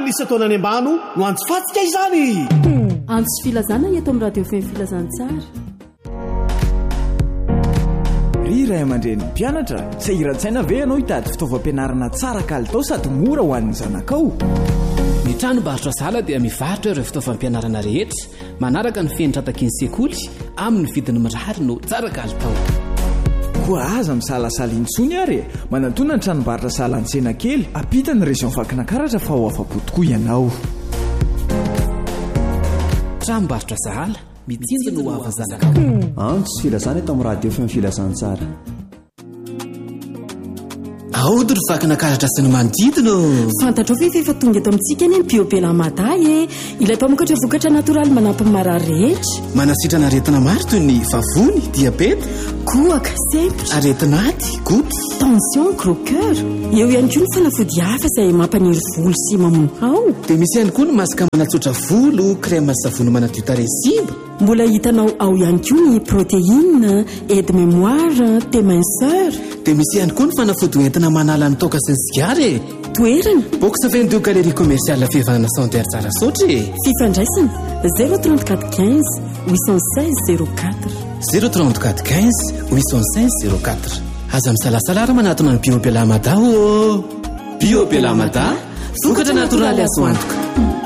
misy ataona any ambano no antsy fatsika izany antsy filazana eto amin'ny radio feny filazantsara ry ray aman-dreny mpianatra sa iran-tsaina ve ianao hitady fitaovam-pianarana tsara kalitao sady mora ho an'ny zanakao ny tranombarotra sala dia mivarotra ireo fitaovam-pianarana rehetra manaraka ny fenitran-takiny sekoly amin'ny vidiny mirary no tsara kalitao koa aza misalasala intsony ary manantona ny tranombarotra sala an-tsena kely apita ny région vakinankaratra fa ho afa-po tokoa ianao tranombarotra sahala mitsinjana ho avy zanaka antso sy filazana eto amin'ny radio feny filazantsara aody ry vakinankaratra sy ny manodidina fantatrao ve efa tonga eto amintsika eny biobelamaday ilay mpamokatra vokatra natoraly manampy ny marary rehetra manasitrana aretina maro toy ny vavony diabeta kohaka sempotra aretinaty goty tension gros cœur eo ihany koa ny fanafody hafa izay mampaniry volo sy mamonohao dia misy ihany koa ny masaka manatsotra volo crème savony manadio taresimba mbola hitanao ao ihany koa ny protéine aide mémoire te minceur dia misy ihany koa ny fanafody entina manala ny toka sy ny sigary toerana box 22 galerie commerciale fihavanana centre tsara sotry fifandraisana 034 15 816 04 034 15 816 04 aza misalasalara manatona ny biobelamada biobelamadaa vokatra natoraly azo antoka